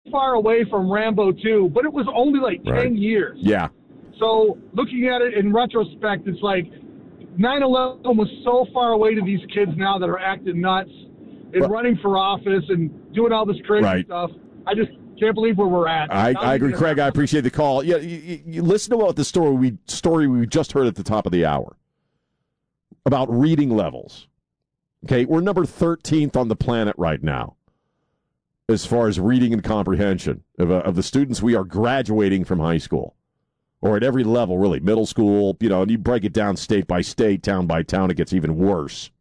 far away from Rambo 2, but it was only like 10 years. Yeah. So looking at it in retrospect, it's like 9/11 was so far away to these kids now that are acting nuts and running for office and doing all this crazy stuff. I just can't believe where we're at. I agree, Craig. I appreciate the call. Yeah, you listen to what the story we just heard at the top of the hour about reading levels. Okay, we're number 13th on the planet right now as far as reading and comprehension of the students we are graduating from high school, or at every level, really, middle school, and you break it down state by state, town by town, it gets even worse.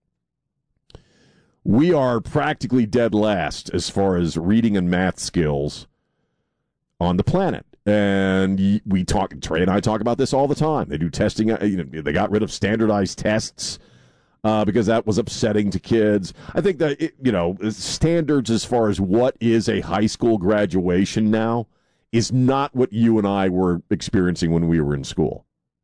We are practically dead last as far as reading and math skills on the planet. And Trey and I talk about this all the time. They do testing. They got rid of standardized tests because that was upsetting to kids. I think that, standards as far as what is a high school graduation now is not what you and I were experiencing when we were in school.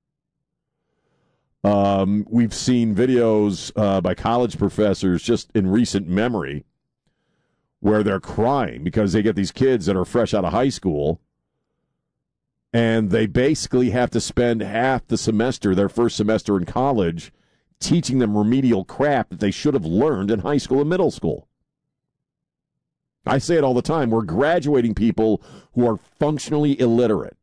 We've seen videos by college professors just in recent memory where they're crying because they get these kids that are fresh out of high school and they basically have to spend half the semester, their first semester in college, teaching them remedial crap that they should have learned in high school and middle school. I say it all the time. We're graduating people who are functionally illiterate,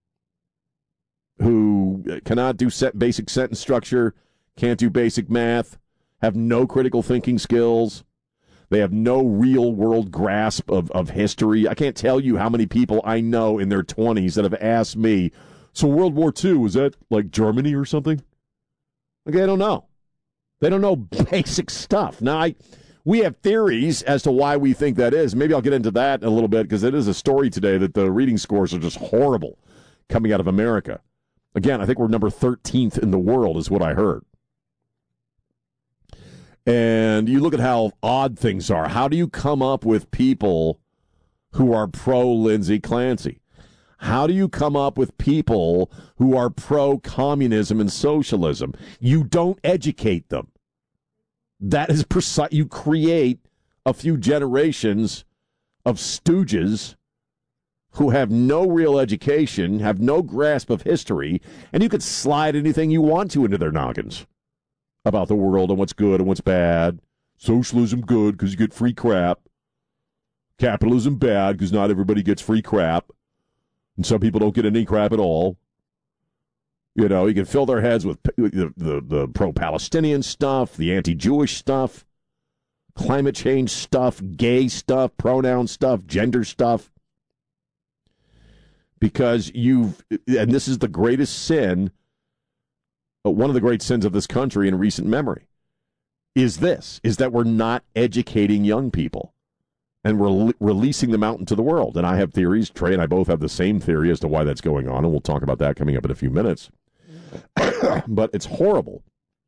who cannot do basic sentence structure, can't do basic math, have no critical thinking skills. They have no real-world grasp of history. I can't tell you how many people I know in their 20s that have asked me, so World War II, was that like Germany or something? Like, they don't know. They don't know basic stuff. Now, we have theories as to why we think that is. Maybe I'll get into that in a little bit because it is a story today that the reading scores are just horrible coming out of America. Again, I think we're number 13th in the world is what I heard. And you look at how odd things are. How do you come up with people who are pro-Lindsay Clancy? How do you come up with people who are pro-communism and socialism? You don't educate them. That is precise. You create a few generations of stooges who have no real education, have no grasp of history, and you could slide anything you want to into their noggins about the world and what's good and what's bad. Socialism good because you get free crap. Capitalism bad because not everybody gets free crap. And some people don't get any crap at all. You can fill their heads with the pro-Palestinian stuff, the anti-Jewish stuff, climate change stuff, gay stuff, pronoun stuff, gender stuff. Because and this is the greatest sin, one of the great sins of this country in recent memory, is that we're not educating young people. And we're releasing them out into the world. And I have theories. Trey and I both have the same theory as to why that's going on, and we'll talk about that coming up in a few minutes. But it's horrible.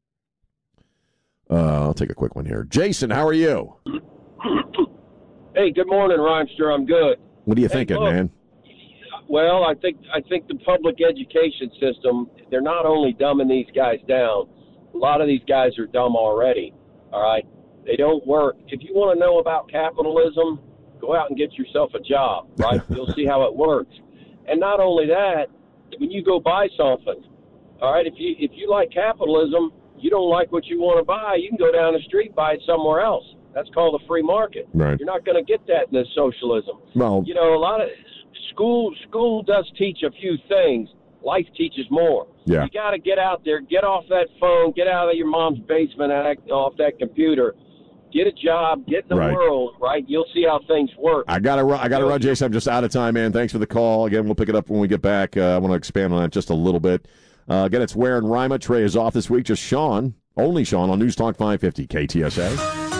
I'll take a quick one here. Jason, how are you? Hey, good morning, Rhymester. I'm good. What are you thinking, man? Well, I think the public education system, they're not only dumbing these guys down, a lot of these guys are dumb already, all right? They don't work. If you want to know about capitalism, go out and get yourself a job, right? You'll see how it works. And not only that, when you go buy something, all right, if you like capitalism, you don't like what you want to buy, you can go down the street and buy it somewhere else. That's called a free market. Right. You're not going to get that in this socialism. Well, a lot of school does teach a few things. Life teaches more. Yeah. You got to get out there, get off that phone, get out of your mom's basement, and off that computer. Get a job, get in the world, right? You'll see how things work. I gotta run, Jason. I'm just out of time, man. Thanks for the call. Again, we'll pick it up when we get back. I want to expand on that just a little bit. Again, it's Ware and Rima. Trey is off this week. Just only Sean on News Talk 550 KTSA.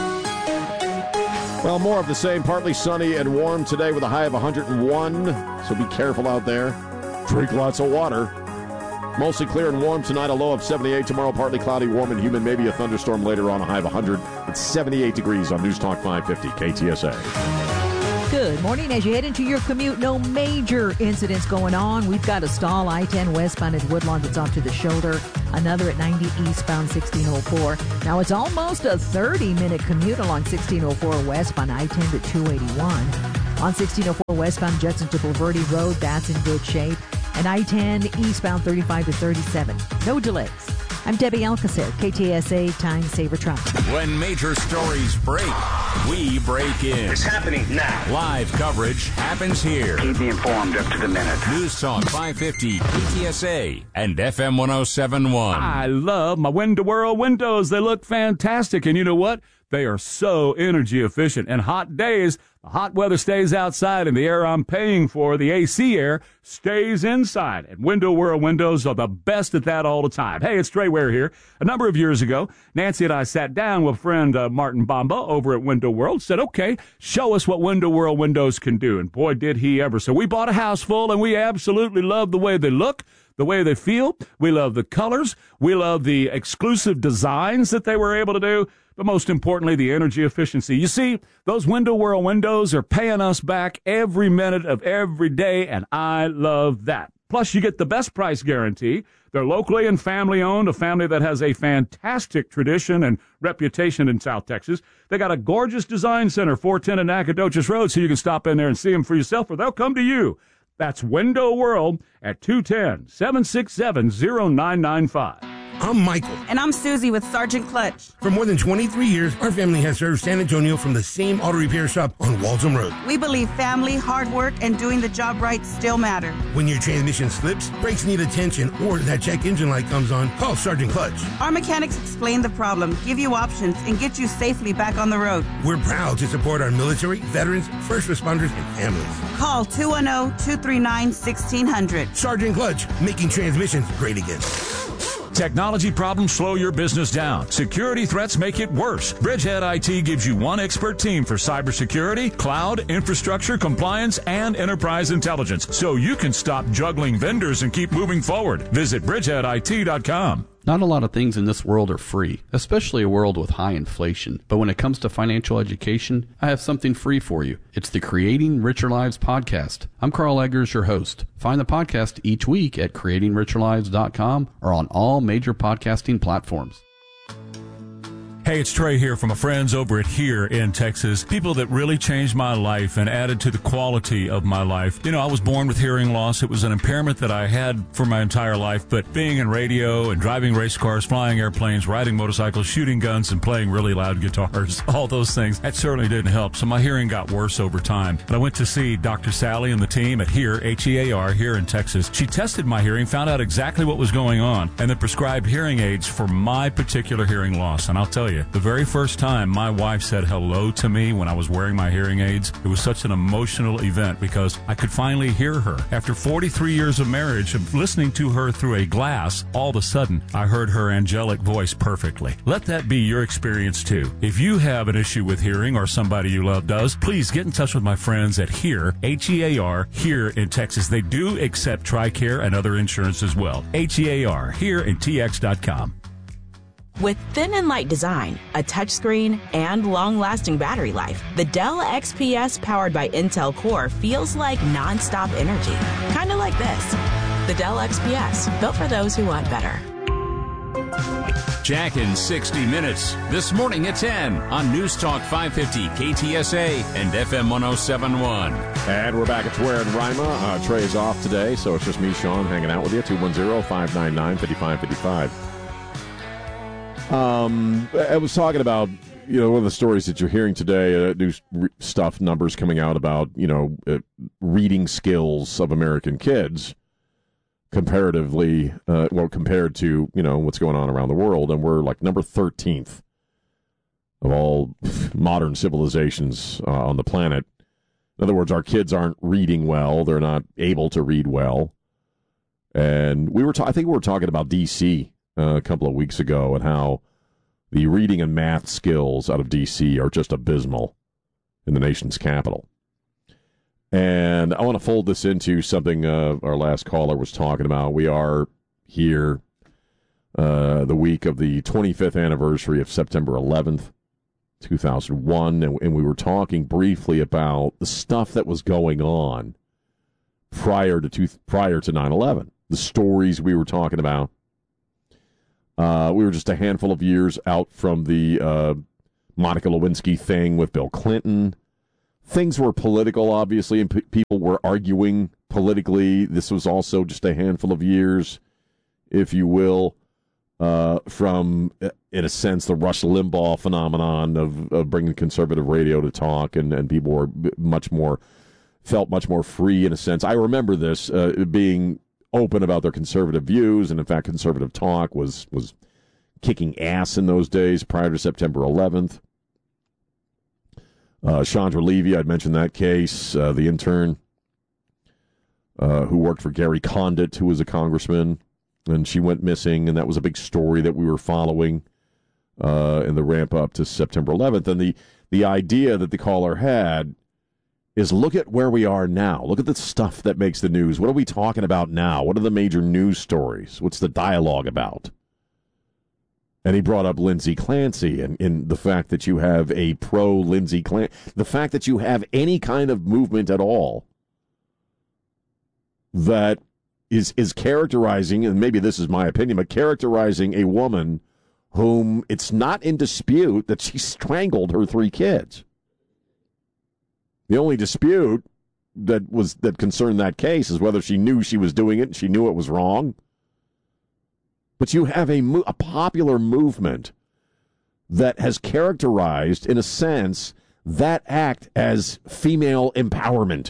Well, more of the same. Partly sunny and warm today with a high of 101. So be careful out there. Drink lots of water. Mostly clear and warm tonight, a low of 78. Tomorrow, partly cloudy, warm and humid. Maybe a thunderstorm later on, a high of 100. It's 78 degrees on News Talk 550 KTSA. Good morning. As you head into your commute, no major incidents going on. We've got a stall, I-10 westbound at Woodlawn that's off to the shoulder. Another at 90 eastbound 1604. Now, it's almost a 30-minute commute along 1604 westbound I-10 to 281. On 1604 westbound Judson to Bulverde Road, that's in good shape. And I-10 eastbound 35 to 37. No delays. I'm Debbie Alcacer, KTSA Time Saver Traffic. When major stories break, we break in. It's happening now. Live coverage happens here. Keep me informed up to the minute. News Talk 550, KTSA, and FM 1071. I love my Window World windows. They look fantastic. And you know what? They are so energy efficient. And hot days, the hot weather stays outside and the air I'm paying for, the AC air, stays inside. And Window World windows are the best at that all the time. Hey, it's Trey Ware here. A number of years ago, Nancy and I sat down with friend Martin Bamba over at Window World, said, okay, show us what Window World windows can do. And boy, did he ever. So we bought a house full and we absolutely love the way they look, the way they feel. We love the colors. We love the exclusive designs that they were able to do. But most importantly, the energy efficiency. You see, those Window World windows are paying us back every minute of every day, and I love that. Plus, you get the best price guarantee. They're locally and family-owned, a family that has a fantastic tradition and reputation in South Texas. They got a gorgeous design center, 410 and Nacogdoches Road, so you can stop in there and see them for yourself, or they'll come to you. That's Window World at 210-767-0995. I'm Michael. And I'm Susie with Sergeant Clutch. For more than 23 years, our family has served San Antonio from the same auto repair shop on Waltham Road. We believe family, hard work, and doing the job right still matter. When your transmission slips, brakes need attention, or that check engine light comes on, call Sergeant Clutch. Our mechanics explain the problem, give you options, and get you safely back on the road. We're proud to support our military, veterans, first responders, and families. Call 210-239-1600. Sergeant Clutch, making transmissions great again. Technology problems slow your business down. Security threats make it worse. Bridgehead IT gives you one expert team for cybersecurity, cloud, infrastructure, compliance, and enterprise intelligence, so you can stop juggling vendors and keep moving forward. Visit bridgeheadit.com. Not a lot of things in this world are free, especially a world with high inflation. But when it comes to financial education, I have something free for you. It's the Creating Richer Lives podcast. I'm Carl Eggers, your host. Find the podcast each week at creatingricherlives.com or on all major podcasting platforms. Hey, it's Trey here from my friends over at Here in Texas. People that really changed my life and added to the quality of my life. You know, I was born with hearing loss. It was an impairment that I had for my entire life, but being in radio and driving race cars, flying airplanes, riding motorcycles, shooting guns, and playing really loud guitars, all those things, that certainly didn't help. So my hearing got worse over time. And I went to see Dr. Sally and the team at Here, H-E-A-R, here in Texas. She tested my hearing, found out exactly what was going on, and then prescribed hearing aids for my particular hearing loss. And I'll tell you, the very first time my wife said hello to me when I was wearing my hearing aids, it was such an emotional event because I could finally hear her. After 43 years of marriage, of listening to her through a glass, all of a sudden, I heard her angelic voice perfectly. Let that be your experience too. If you have an issue with hearing or somebody you love does, please get in touch with my friends at Here, H-E-A-R, here in Texas. They do accept TRICARE and other insurance as well. H-E-A-R, here in TX.com. With thin and light design, a touchscreen, and long-lasting battery life, the Dell XPS powered by Intel Core feels like non-stop energy. Kind of like this. The Dell XPS, built for those who want better. Jack in 60 Minutes, this morning at 10 on News Talk 550 KTSA and FM 1071. And we're back at Ware and Rima. Trey is off today, so it's just me, Sean, hanging out with you. 210-599-5555. I was talking about, you know, one of the stories that you're hearing today, new stuff, numbers coming out about, you know, reading skills of American kids comparatively, compared to, you know, what's going on around the world. And we're like number 13th of all modern civilizations on the planet. In other words, our kids aren't reading well. They're not able to read well. And I think we were talking about D.C. A couple of weeks ago and how the reading and math skills out of D.C. are just abysmal in the nation's capital. And I want to fold this into something our last caller was talking about. We are here the week of the 25th anniversary of September 11th, 2001, and we were talking briefly about the stuff that was going on prior to 9/11, the stories we were talking about. We were just a handful of years out from the Monica Lewinsky thing with Bill Clinton. things were political, obviously, and people were arguing politically. This was also just a handful of years, if you will, from, in a sense, the Rush Limbaugh phenomenon of bringing conservative radio to talk, and people were felt much more free, in a sense. I remember this, being open about their conservative views, and in fact, conservative talk was kicking ass in those days prior to September 11th. Chandra Levy, I'd mentioned that case, the intern who worked for Gary Condit, who was a congressman, and she went missing, and that was a big story that we were following in the ramp up to September 11th. And the idea that the caller had is, look at where we are now. Look at the stuff that makes the news. What are we talking about now? What are the major news stories? What's the dialogue about? And he brought up Lindsay Clancy and in the fact that you have a pro-Lindsay Clancy, the fact that you have any kind of movement at all that is characterizing, and maybe this is my opinion, but characterizing a woman whom it's not in dispute that she strangled her 3 kids. The only dispute that concerned that case is whether she knew she was doing it and she knew it was wrong. But you have a popular movement that has characterized, in a sense, that act as female empowerment.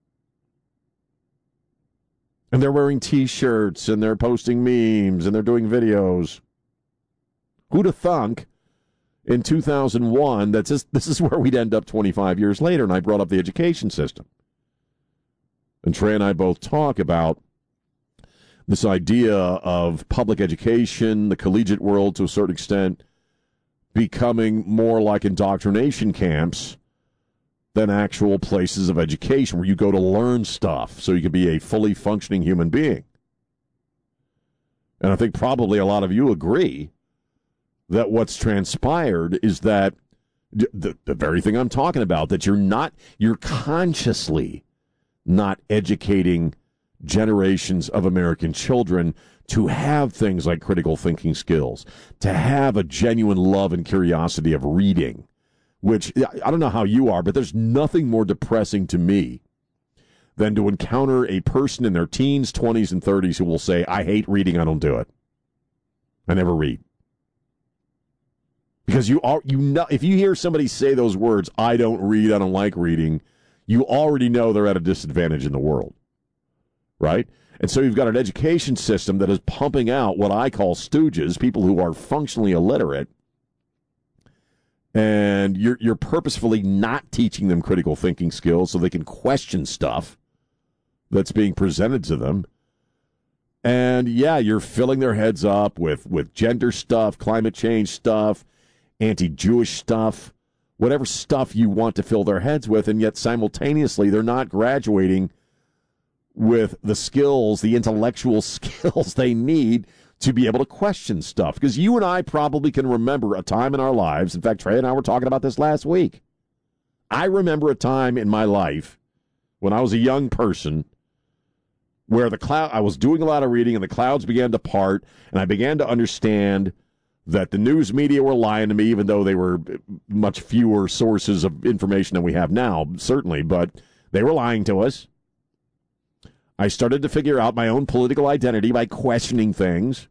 And they're wearing T-shirts, and they're posting memes, and they're doing videos. Who'd have thunk in 2001 that this is where we'd end up 25 years later? And I brought up the education system. And Trey and I both talk about this idea of public education, the collegiate world to a certain extent, becoming more like indoctrination camps than actual places of education where you go to learn stuff so you can be a fully functioning human being. And I think probably a lot of you agree that what's transpired is that the very thing I'm talking about, that you're consciously not educating generations of American children to have things like critical thinking skills, to have a genuine love and curiosity of reading, which I don't know how you are, but there's nothing more depressing to me than to encounter a person in their teens, 20s, and 30s who will say, I hate reading, I don't do it. I never read. Because if you hear somebody say those words, I don't read, I don't like reading, you already know they're at a disadvantage in the world. Right? And so you've got an education system that is pumping out what I call stooges, people who are functionally illiterate, and you're purposefully not teaching them critical thinking skills so they can question stuff that's being presented to them. And yeah, you're filling their heads up with gender stuff, climate change stuff, anti-Jewish stuff, whatever stuff you want to fill their heads with, and yet simultaneously they're not graduating with the skills, the intellectual skills they need to be able to question stuff. Because you and I probably can remember a time in our lives, in fact, Trey and I were talking about this last week. I remember a time in my life when I was a young person where I was doing a lot of reading and the clouds began to part, and I began to understand that the news media were lying to me, even though they were much fewer sources of information than we have now, certainly, but they were lying to us. I started to figure out my own political identity by questioning things.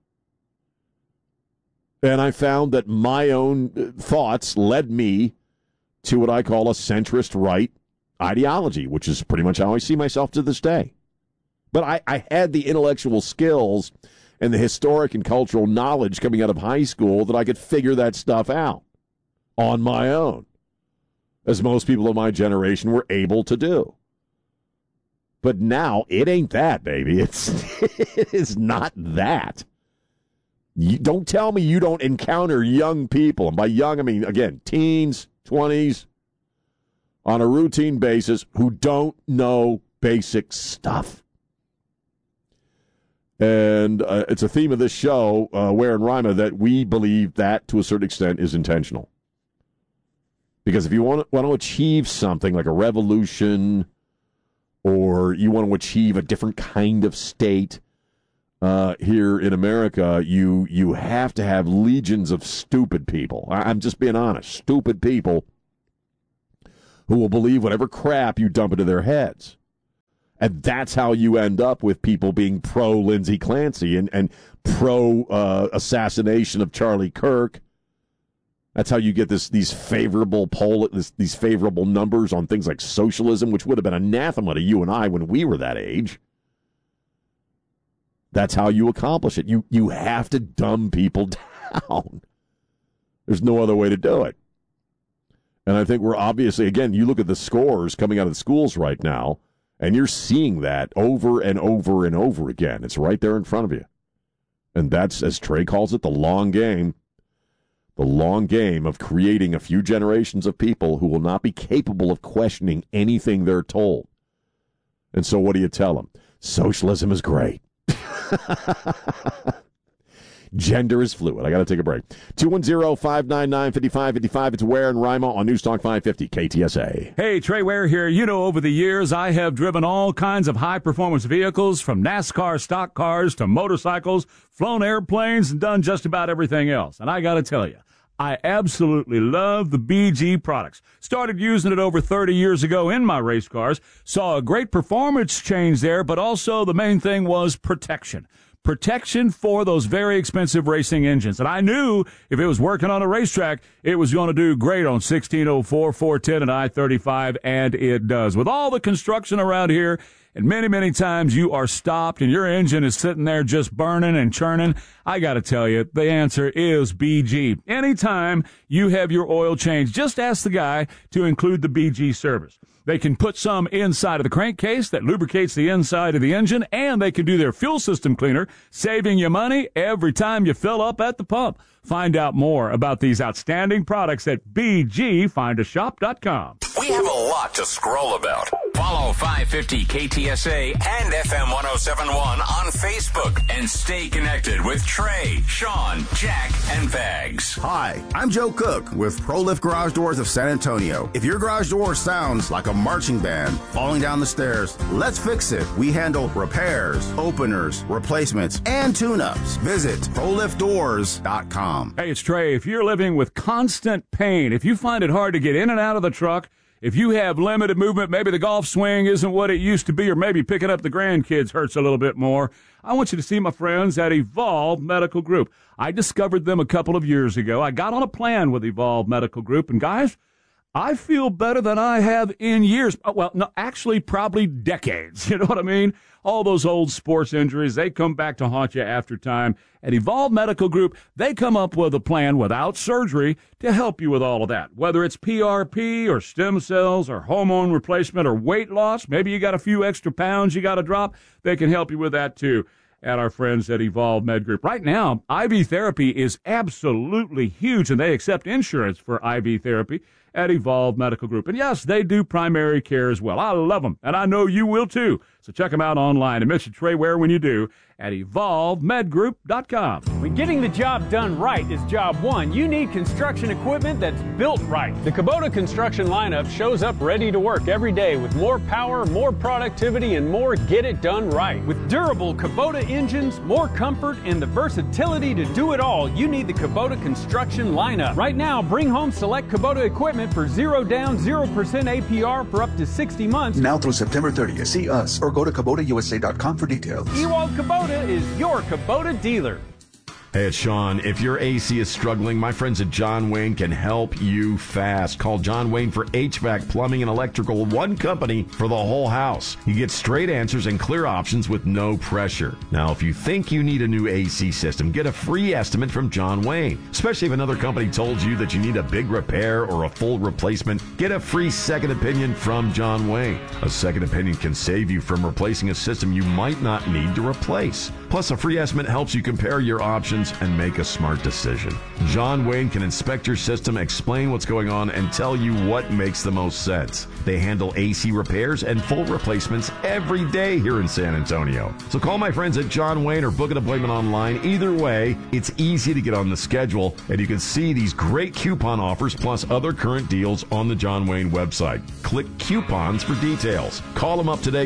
And I found that my own thoughts led me to what I call a centrist right ideology, which is pretty much how I see myself to this day. But I had the intellectual skills and the historic and cultural knowledge coming out of high school that I could figure that stuff out on my own, as most people of my generation were able to do. But now, it ain't that, baby. It is not that. You don't tell me you don't encounter young people, and by young, I mean, again, teens, 20s, on a routine basis, who don't know basic stuff. And it's a theme of this show, Ware and Rima, that we believe that, to a certain extent, is intentional. Because if you want to achieve something like a revolution, or you want to achieve a different kind of state here in America, you have to have legions of stupid people. I'm just being honest. Stupid people who will believe whatever crap you dump into their heads. And that's how you end up with people being pro-Lindsey Clancy and pro-assassination of Charlie Kirk. That's how you get these favorable these favorable numbers on things like socialism, which would have been anathema to you and I when we were that age. That's how you accomplish it. You have to dumb people down. There's no other way to do it. And I think we're obviously, again, you look at the scores coming out of the schools right now, and you're seeing that over and over and over again. It's right there in front of you. And that's, as Trey calls it, the long game. The long game of creating a few generations of people who will not be capable of questioning anything they're told. And so what do you tell them? Socialism is great. Gender is fluid. I got to take a break. 210-599-5555. It's Ware and Rima on News Talk 550 KTSA. Hey, Trey Ware here. You know, over the years, I have driven all kinds of high-performance vehicles, from NASCAR stock cars to motorcycles, flown airplanes, and done just about everything else. And I got to tell you, I absolutely love the BG products. Started using it over 30 years ago in my race cars. Saw a great performance change there, but also the main thing was protection. Protection for those very expensive racing engines. And I knew if it was working on a racetrack, it was going to do great on 1604, 410, and I-35, and it does. With all the construction around here, and many, many times you are stopped and your engine is sitting there just burning and churning, I got to tell you, the answer is BG. Anytime you have your oil change, just ask the guy to include the BG service. They can put some inside of the crankcase that lubricates the inside of the engine, and they can do their fuel system cleaner, saving you money every time you fill up at the pump. Find out more about these outstanding products at bgfindashop.com. We have a lot to scroll about. Follow 550 KTSA and FM 1071 on Facebook and stay connected with Trey, Sean, Jack, and Vags. Hi, I'm Joe Cook with ProLift Garage Doors of San Antonio. If your garage door sounds like a marching band falling down the stairs, let's fix it. We handle repairs, openers, replacements, and tune-ups. Visit ProLiftDoors.com. Hey, it's Trey. If you're living with constant pain, if you find it hard to get in and out of the truck, if you have limited movement, maybe the golf swing isn't what it used to be, or maybe picking up the grandkids hurts a little bit more, I want you to see my friends at Evolve Medical Group. I discovered them a couple of years ago. I got on a plan with Evolve Medical Group, and guys, I feel better than I have in years. Well, no, actually, probably decades. You know what I mean? All those old sports injuries, they come back to haunt you after time. At Evolve Medical Group, they come up with a plan without surgery to help you with all of that. Whether it's PRP or stem cells or hormone replacement or weight loss, maybe you got a few extra pounds you got to drop, they can help you with that too at our friends at Evolve Med Group. Right now, IV therapy is absolutely huge, and they accept insurance for IV therapy at Evolve Medical Group. And yes, they do primary care as well. I love them, and I know you will too. So check them out online and mention Trey Ware when you do at EvolveMedGroup.com. When getting the job done right is job one, you need construction equipment that's built right. The Kubota construction lineup shows up ready to work every day with more power, more productivity, and more get it done right. With durable Kubota engines, more comfort, and the versatility to do it all, you need the Kubota construction lineup. Right now, bring home select Kubota equipment for 0 down, 0% APR for up to 60 months. Now through September 30th. See us or go to KubotaUSA.com for details. Ewald Kubota is your Kubota dealer. Hey, it's Sean. If your AC is struggling, my friends at John Wayne can help you fast. Call John Wayne for HVAC, plumbing, and electrical. One company for the whole house. You get straight answers and clear options with no pressure. Now, if you think you need a new AC system, get a free estimate from John Wayne. Especially if another company told you that you need a big repair or a full replacement, get a free second opinion from John Wayne. A second opinion can save you from replacing a system you might not need to replace. Plus, a free estimate helps you compare your options and make a smart decision. John Wayne can inspect your system, explain what's going on, and tell you what makes the most sense. They handle AC repairs and full replacements every day here in San Antonio. So call my friends at John Wayne or book an appointment online. Either way, it's easy to get on the schedule, and you can see these great coupon offers plus other current deals on the John Wayne website. Click coupons for details. Call them up today,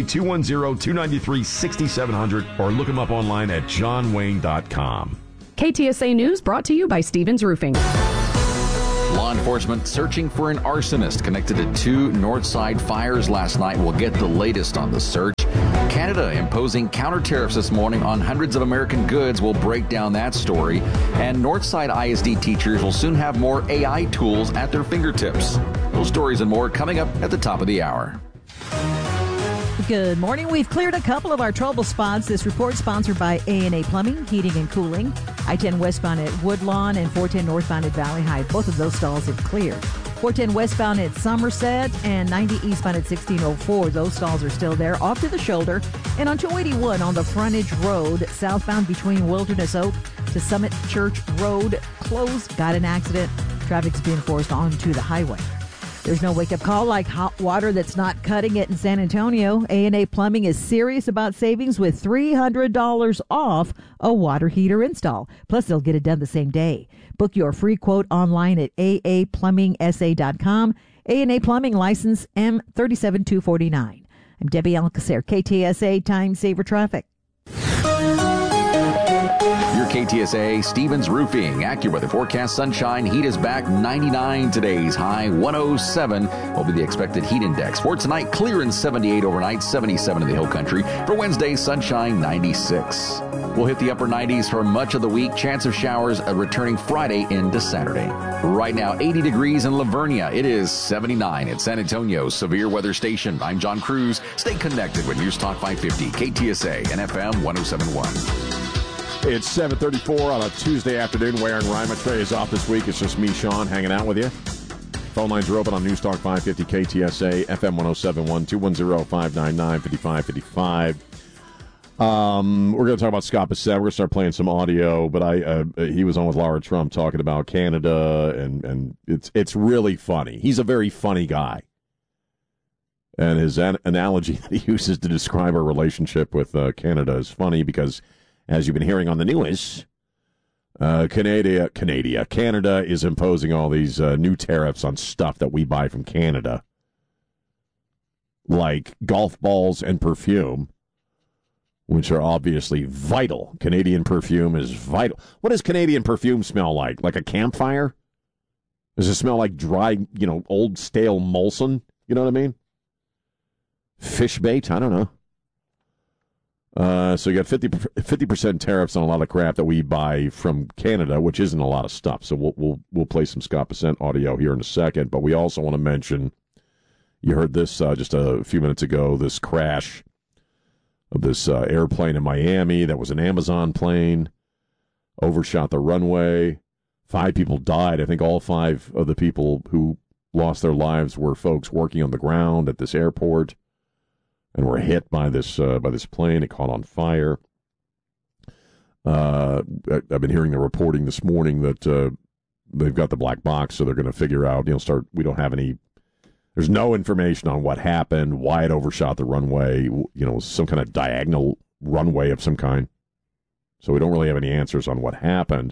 210-293-6700, or look them up online at johnwayne.com. KTSA News brought to you by Stevens Roofing. Law enforcement searching for an arsonist connected to 2 Northside fires last night. We'll get the latest on the search. Canada imposing counter tariffs this morning on hundreds of American goods. We'll break down that story. And Northside ISD teachers will soon have more AI tools at their fingertips. Those stories and more coming up at the top of the hour. Good morning. We've cleared a couple of our trouble spots. This report sponsored by A&A Plumbing, Heating and Cooling. I-10 westbound at Woodlawn and 410 northbound at Valley High. Both of those stalls have cleared. 410 westbound at Somerset and 90 eastbound at 1604. Those stalls are still there, off to the shoulder. And on 281 on the frontage road, southbound between Wilderness Oak to Summit Church Road, closed. Got an accident. Traffic's being forced onto the highway. There's no wake-up call like hot water that's not cutting it in San Antonio. A&A Plumbing is serious about savings with $300 off a water heater install. Plus, they'll get it done the same day. Book your free quote online at aaplumbingsa.com. A&A Plumbing, license M37249. I'm Debbie Alcacer, KTSA Time Saver Traffic. Your KTSA Stevens Roofing AccuWeather forecast: sunshine, heat is back. 99 today's high, 107 will be the expected heat index. For tonight, clear and 78 overnight, 77 in the hill country. For Wednesday, sunshine, 96. We'll hit the upper 90s for much of the week. Chance of showers returning Friday into Saturday. Right now, 80 degrees in Lavernia. It is 79 at San Antonio's Severe Weather Station. I'm John Cruz. Stay connected with News Talk 550, KTSA and FM 1071. It's 7:34 on a Tuesday afternoon. Ware and Rima. Trey is off this week. It's just me, Sean, hanging out with you. Phone lines are open on News Talk 550 KTSA, FM 1071, 210-599-5555. We're going to talk about Scott Bissett. We're going to start playing some audio, but he was on with Laura Trump talking about Canada, and it's really funny. He's a very funny guy. And his analogy that he uses to describe our relationship with Canada is funny because, as you've been hearing on the news, Canada is imposing all these new tariffs on stuff that we buy from Canada, like golf balls and perfume, which are obviously vital. Canadian perfume is vital. What does Canadian perfume smell like? Like a campfire? Does it smell like dry, old stale Molson? You know what I mean? Fish bait? I don't know. So you got 50% tariffs on a lot of crap that we buy from Canada, which isn't a lot of stuff. So we'll play some Scott Bissett audio here in a second. But we also want to mention, you heard this just a few minutes ago, this crash of this airplane in Miami that was an Amazon plane, overshot the runway. 5 people died. I think all 5 of the people who lost their lives were folks working on the ground at this airport, and were hit by this plane. It caught on fire. I've been hearing the reporting this morning that they've got the black box, so they're going to figure out. We don't have any. There's no information on what happened, why it overshot the runway. Some kind of diagonal runway of some kind. So we don't really have any answers on what happened.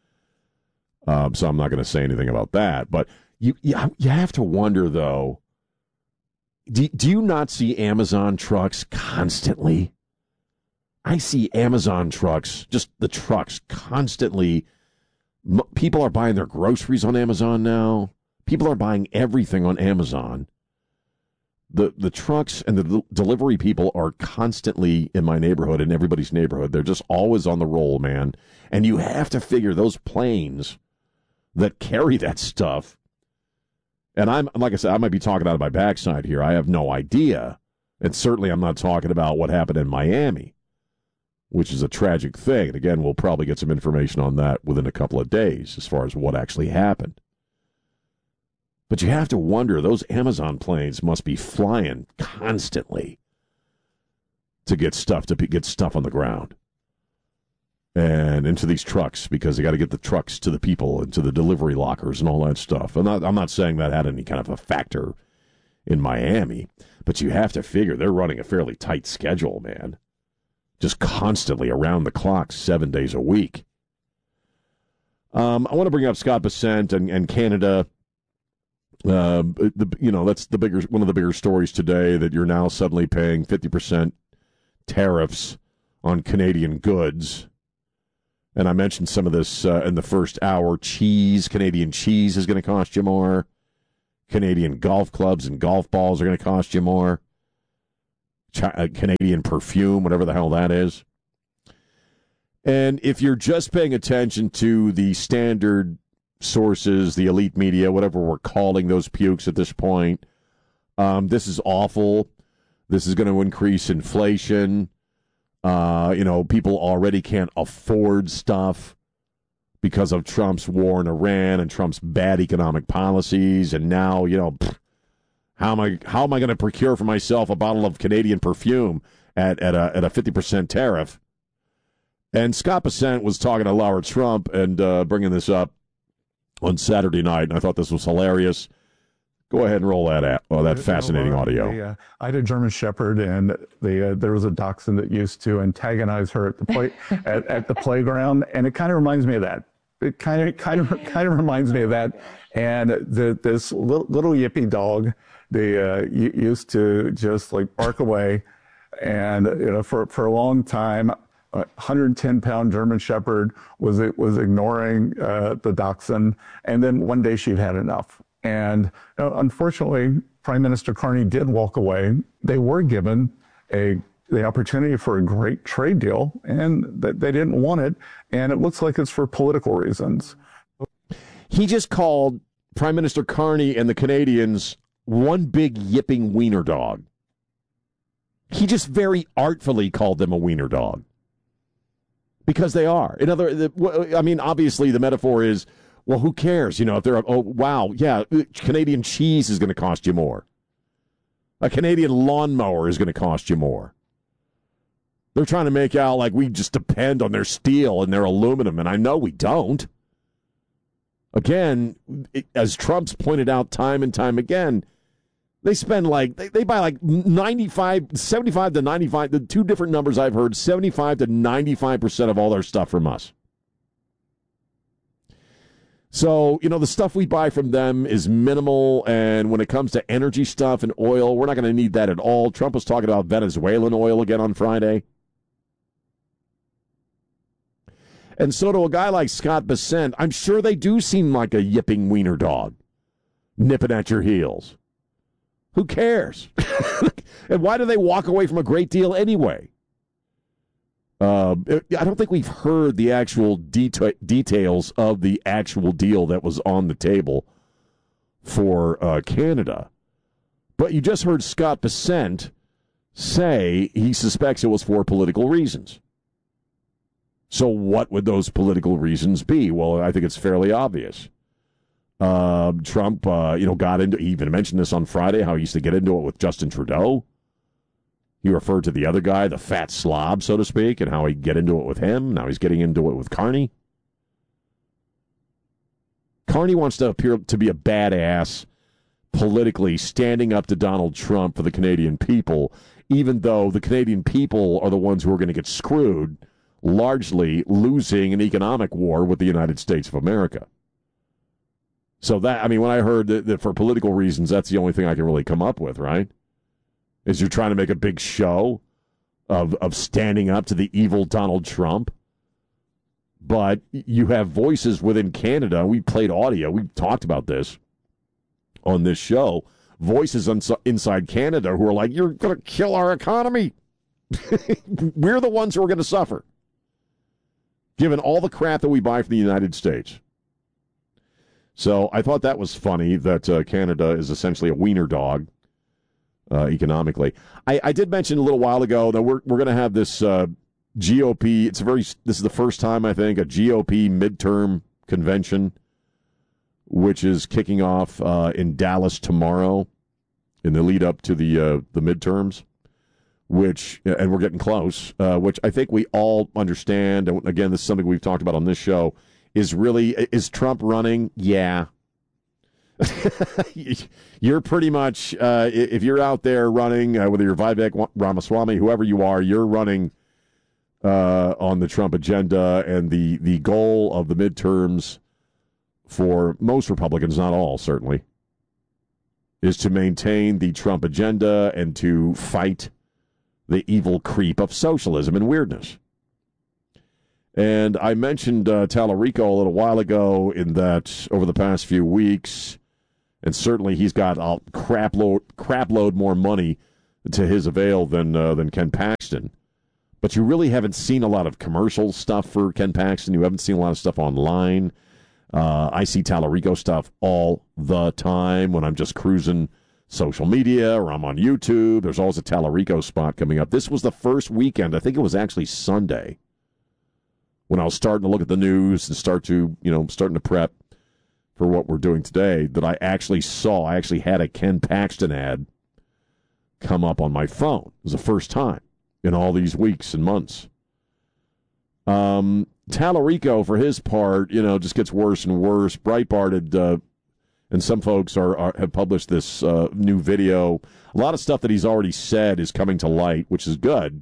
So I'm not going to say anything about that. But you have to wonder, though. Do you not see Amazon trucks constantly? I see Amazon trucks, just the trucks constantly. People are buying their groceries on Amazon now. People are buying everything on Amazon. The trucks and the delivery people are constantly in my neighborhood, in everybody's neighborhood. They're just always on the roll, man. And you have to figure those planes that carry that stuff. And like I said, I might be talking out of my backside here. I have no idea. And certainly I'm not talking about what happened in Miami, which is a tragic thing. And again, we'll probably get some information on that within a couple of days as far as what actually happened. But you have to wonder, those Amazon planes must be flying constantly to get stuff on the ground and into these trucks, because they got to get the trucks to the people and to the delivery lockers and all that stuff. I'm not saying that had any kind of a factor in Miami, but you have to figure they're running a fairly tight schedule, man. Just constantly around the clock, 7 days a week. I want to bring up Scott Bissett and Canada. That's one of the bigger stories today, that you're now suddenly paying 50% tariffs on Canadian goods. And I mentioned some of this in the first hour. Cheese, Canadian cheese is going to cost you more. Canadian golf clubs and golf balls are going to cost you more. Canadian perfume, whatever the hell that is. And if you're just paying attention to the standard sources, the elite media, whatever we're calling those pukes at this point, this is awful. This is going to increase inflation. People already can't afford stuff because of Trump's war in Iran and Trump's bad economic policies. And now, how am I going to procure for myself a bottle of Canadian perfume at a 50% tariff? And Scott Bessent was talking to Laura Trump and bringing this up on Saturday night, and I thought this was hilarious. Go ahead and roll that out. Oh, that fascinating audio. I had a German Shepherd, and there was a dachshund that used to antagonize her at the at the playground, and it kind of reminds me of that. It kind of reminds me of that. And this little yippy dog, they used to just like bark away, and for a long time. 110-pound German Shepherd was ignoring the dachshund, and then one day she'd had enough. And unfortunately, Prime Minister Carney did walk away. They were given the opportunity for a great trade deal, and they didn't want it. And it looks like it's for political reasons. He just called Prime Minister Carney and the Canadians one big yipping wiener dog. He just very artfully called them a wiener dog. Because they are. Obviously the metaphor is, well, who cares? If they're, Canadian cheese is going to cost you more. A Canadian lawnmower is going to cost you more. They're trying to make out like we just depend on their steel and their aluminum, and I know we don't. Again, as Trump's pointed out time and time again, they spend they buy 75 to 95, the two different numbers I've heard, 75 to 95% of all their stuff from us. So, the stuff we buy from them is minimal, and when it comes to energy stuff and oil, we're not going to need that at all. Trump was talking about Venezuelan oil again on Friday. And so to a guy like Scott Bessent, I'm sure they do seem like a yipping wiener dog, nipping at your heels. Who cares? And why do they walk away from a great deal anyway? I don't think we've heard the actual details of the actual deal that was on the table for Canada. But you just heard Scott Bessent say he suspects it was for political reasons. So what would those political reasons be? Well, I think it's fairly obvious. Trump, got into, he even mentioned this on Friday, how he used to get into it with Justin Trudeau. He referred to the other guy, the fat slob, so to speak, and how he'd get into it with him. Now he's getting into it with Carney. Carney wants to appear to be a badass politically, standing up to Donald Trump for the Canadian people, even though the Canadian people are the ones who are going to get screwed, largely losing an economic war with the United States of America. So when I heard that for political reasons, that's the only thing I can really come up with, right? Is you're trying to make a big show of standing up to the evil Donald Trump. But you have voices within Canada. We played audio. We talked about this on this show. Voices inside Canada who are like, you're going to kill our economy. We're the ones who are going to suffer, given all the crap that we buy from the United States. So I thought that was funny that Canada is essentially a wiener dog economically. I did mention a little while ago that we're going to have this GOP. This is the first time, I think, a GOP midterm convention, which is kicking off in Dallas tomorrow in the lead up to the midterms, and we're getting close, which I think we all understand. And again, this is something we've talked about on this show. Is Trump running? Yeah. You're pretty much, if you're out there running, whether you're Vivek Ramaswamy, whoever you are, you're running on the Trump agenda, and the goal of the midterms for most Republicans, not all certainly, is to maintain the Trump agenda and to fight the evil creep of socialism and weirdness. And I mentioned Tallarico a little while ago in that over the past few weeks, and certainly he's got a crap load more money to his avail than Ken Paxton. But you really haven't seen a lot of commercial stuff for Ken Paxton. You haven't seen a lot of stuff online. I see Tallarico stuff all the time when I'm just cruising social media or I'm on YouTube. There's always a Tallarico spot coming up. This was the first weekend, I think it was actually Sunday, when I was starting to look at the news and starting to prep for what we're doing today, that I actually had a Ken Paxton ad come up on my phone. It was the first time in all these weeks and months. Tallarico, for his part, just gets worse and worse. Breitbart and some folks have published this new video. A lot of stuff that he's already said is coming to light, which is good.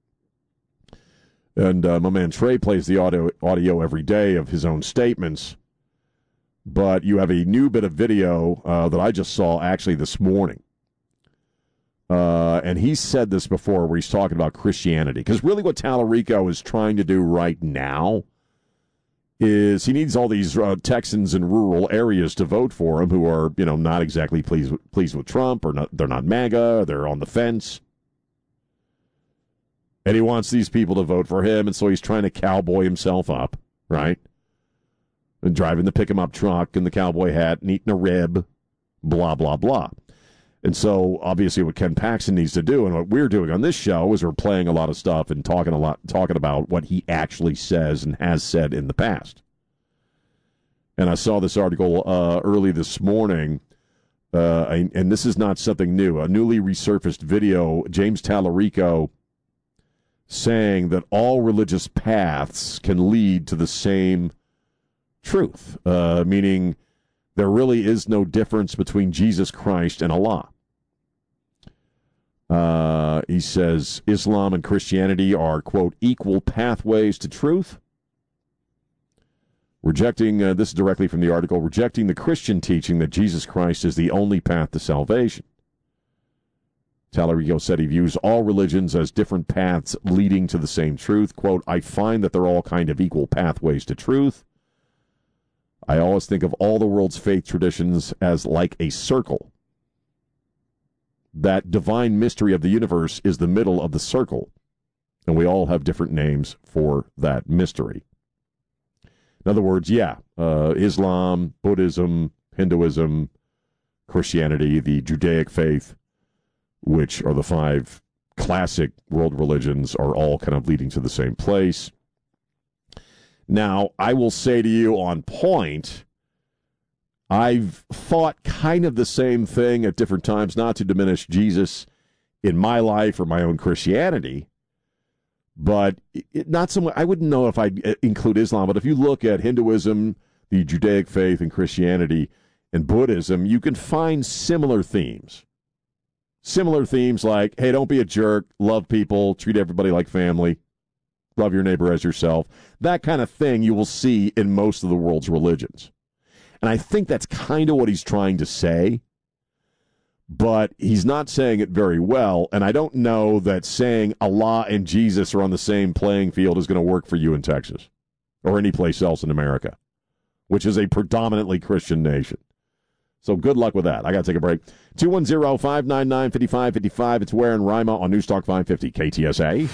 And my man Trey plays the audio every day of his own statements. But you have a new bit of video that I just saw actually this morning. And he said this before where he's talking about Christianity. Because really what Tallarico is trying to do right now is he needs all these Texans in rural areas to vote for him who are, not exactly pleased with Trump, or they're not MAGA, they're on the fence. And he wants these people to vote for him, and so he's trying to cowboy himself up, right? And driving the pick-em-up truck and the cowboy hat and eating a rib, blah, blah, blah. And so, obviously, what Ken Paxton needs to do, and what we're doing on this show, is we're playing a lot of stuff and talking about what he actually says and has said in the past. And I saw this article early this morning, and this is not something new. A newly resurfaced video, James Tallarico saying that all religious paths can lead to the same truth, meaning there really is no difference between Jesus Christ and Allah. He says Islam and Christianity are, quote, equal pathways to truth. Rejecting, this is directly from the article, rejecting the Christian teaching that Jesus Christ is the only path to salvation. Tallarico said he views all religions as different paths leading to the same truth. Quote, I find that they're all kind of equal pathways to truth. I always think of all the world's faith traditions as like a circle. That divine mystery of the universe is the middle of the circle, and we all have different names for that mystery. In other words, Islam, Buddhism, Hinduism, Christianity, the Judaic faith, which are the 5 classic world religions, are all kind of leading to the same place. Now, I will say to you on point, I've thought kind of the same thing at different times, not to diminish Jesus in my life or my own Christianity, but not so much. I wouldn't know if I'd include Islam, but if you look at Hinduism, the Judaic faith, and Christianity, and Buddhism, you can find similar themes. Similar themes like, hey, don't be a jerk, love people, treat everybody like family, love your neighbor as yourself. That kind of thing you will see in most of the world's religions. And I think that's kind of what he's trying to say, but he's not saying it very well, and I don't know that saying Allah and Jesus are on the same playing field is going to work for you in Texas or any place else in America, which is a predominantly Christian nation. So good luck with that. I got to take a break. 210-599-5555. It's Ware and Rima on Newstalk 550 KTSA.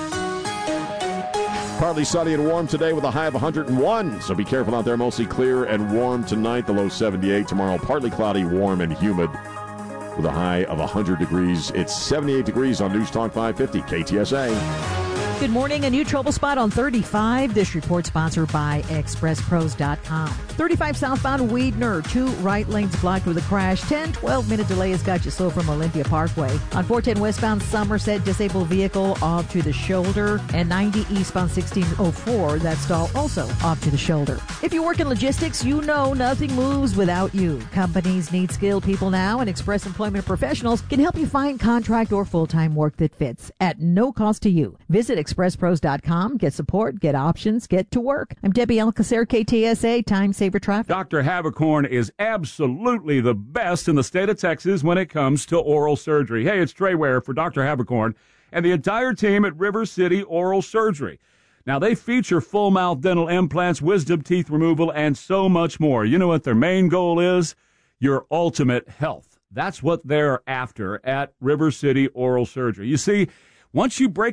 Partly sunny and warm today with a high of 101. So be careful out there. Mostly clear and warm tonight. The low 78. Tomorrow, partly cloudy, warm, and humid with a high of 100 degrees. It's 78 degrees on Newstalk 550 KTSA. Good morning. A new trouble spot on 35. This report sponsored by ExpressPros.com. 35 southbound Weedner. 2 right lanes blocked with a crash. 10-12-minute delay has got you slow from Olympia Parkway. On 410 westbound Somerset, disabled vehicle off to the shoulder. And 90 eastbound 1604, that stall also off to the shoulder. If you work in logistics, you know nothing moves without you. Companies need skilled people now, and Express Employment Professionals can help you find contract or full-time work that fits at no cost to you. Visit ExpressPros.com. Get support, get options, get to work. I'm Debbie Alcacer, KTSA, Time Saver Traffic. Dr. Habercorn is absolutely the best in the state of Texas when it comes to oral surgery. Hey, it's Trey Ware for Dr. Habercorn and the entire team at River City Oral Surgery. Now, they feature full mouth dental implants, wisdom teeth removal, and so much more. You know what their main goal is? Your ultimate health. That's what they're after at River City Oral Surgery. You see, once you break